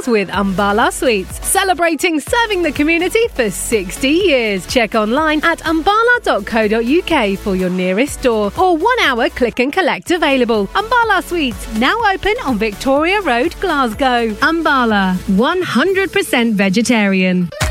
meals with Umbala Sweets, celebrating serving the community for 60 years. Check online at umbala.co.uk for your nearest store or 1 hour click and collect available. Umbala Sweets, now open on Victoria Road, Glasgow. Umbala, 100% vegetarian.